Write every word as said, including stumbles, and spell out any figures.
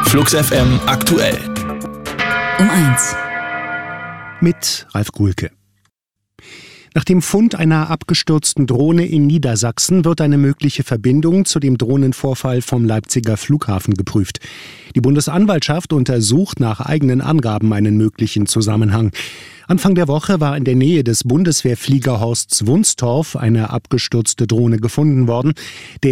Flux F M aktuell. Um eins. Mit Ralf Guhlke. Nach dem Fund einer abgestürzten Drohne in Niedersachsen wird eine mögliche Verbindung zu dem Drohnenvorfall vom Leipziger Flughafen geprüft. Die Bundesanwaltschaft untersucht nach eigenen Angaben einen möglichen Zusammenhang. Anfang der Woche war in der Nähe des Bundeswehrfliegerhorsts Wunstorf eine abgestürzte Drohne gefunden worden. Der